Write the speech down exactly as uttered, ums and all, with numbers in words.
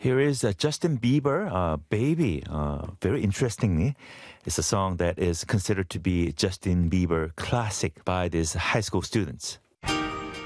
Here is uh, Justin Bieber, uh, Baby. Uh, very interestingly, it's a song that is considered to be Justin Bieber classic by these high school students.